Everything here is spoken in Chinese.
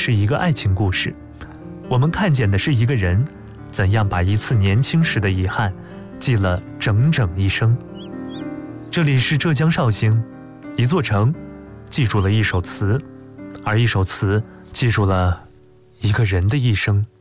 是一个爱情故事，我们看见的是一个人怎样把一次年轻时的遗憾记了整整一生。这里是浙江绍兴，一座城记住了一首词，而一首词记住了一个人的一生。